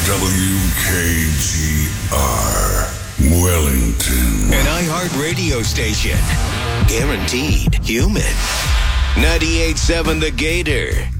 WKGR Wellington. An iHeart radio station. Guaranteed human. 98.7 The Gator.